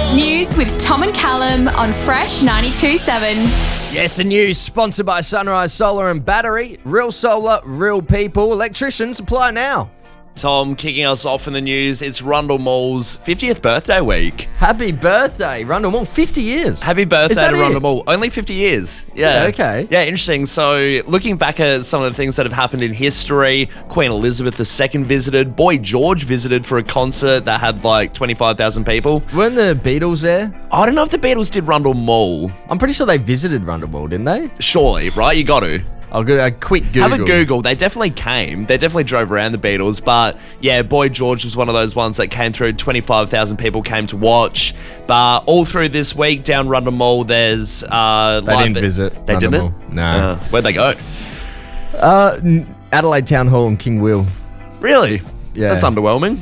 News with Tom and Callum on Fresh 92.7. Yes, the news sponsored by Sunrise Solar and Battery. Real solar, real people. Electricians apply now. Tom, kicking us off in the news, it's Rundle Mall's 50th birthday week. Happy birthday, Rundle Mall. 50 years. Happy birthday Is that to it? Rundle Mall. Only 50 years. Yeah. Okay. Yeah, interesting. So, looking back at some of the things that have happened in history, Queen Elizabeth II visited, Boy George visited for a concert that had like 25,000 people. Weren't the Beatles there? I don't know if the Beatles did Rundle Mall. I'm pretty sure they visited Rundle Mall, didn't they? Surely, right? You got to. I'll go a quick Google. Have a Google. They definitely came. They definitely drove around the Beatles. But yeah, Boy George was one of those ones that came through. 25,000 people came to watch. But all through this week down Rundle Mall, there's They didn't visit. They Rundle didn't? Mall. No. Where'd they go? Adelaide Town Hall and King Will. Really? Yeah. That's underwhelming.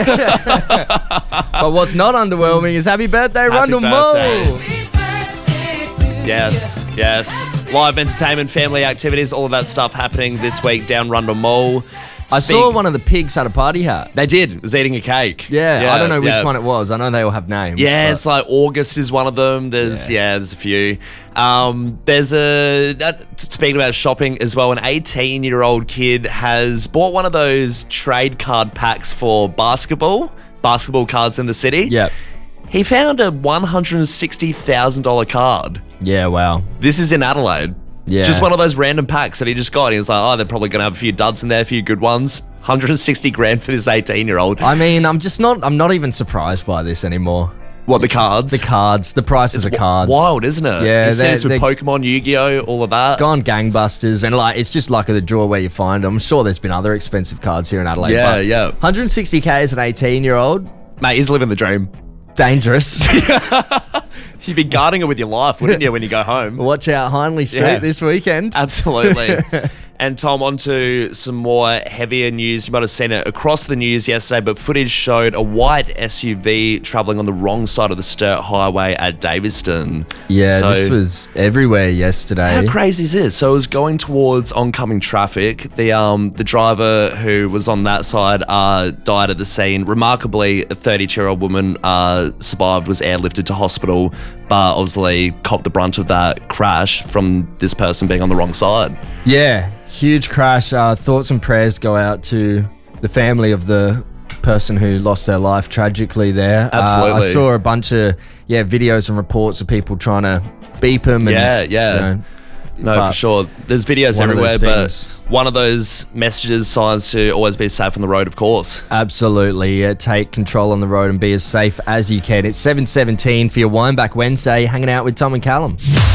But what's not underwhelming is happy birthday, Rundle Mall. Yes, yes. Live entertainment, family activities, all of that stuff happening this week down Rundle Mall. I saw one of the pigs had a party hat. They did. Was eating a cake. Yeah, I don't know which one it was. I know they all have names. Yeah, but it's like August is one of them. There's a few. Speaking about shopping as well, an 18-year-old kid has bought one of those trade card packs for basketball cards in the city. Yep. He found a $160,000 card. Yeah, wow. This is in Adelaide. Yeah. Just one of those random packs that he just got. He was like, oh, they're probably going to have a few duds in there, a few good ones. 160 grand for this 18-year-old. I mean, I'm not even surprised by this anymore. What, the cards? The cards, the prices of cards. Wild, isn't it? Yeah, He says with they're Pokemon, Yu-Gi-Oh, all of that. Gone gangbusters, and like it's just luck of the draw where you find them. I'm sure there's been other expensive cards here in Adelaide. Yeah, but yeah. 160k as an 18-year-old, Mate, he's living the dream. dangerous. You'd be guarding it with your life, wouldn't you, when you go home? Watch out, Hindley Street Yeah. this weekend. Absolutely. And Tom, on to some more heavier news. You might have seen it across the news yesterday, but footage showed a white SUV travelling on the wrong side of the Sturt Highway at Daviston. Yeah, So- this was everywhere yesterday. How crazy is this? So it was going towards oncoming traffic. The driver who was on that side died at the scene. Remarkably, a 32-year-old woman survived, was airlifted to hospital, but obviously copped the brunt of that crash from this person being on the wrong side. Yeah, huge crash. Thoughts and prayers go out to the family of the person who lost their life tragically there. Absolutely. I saw a bunch of videos and reports of people trying to beep him. And, Yeah. No, but for sure. There's videos one of everywhere, those but things. one of those messages, signs to always be safe on the road, of course. Absolutely. Take control on the road and be as safe as you can. It's 7:17 for your Wineback Wednesday, hanging out with Tom and Callum.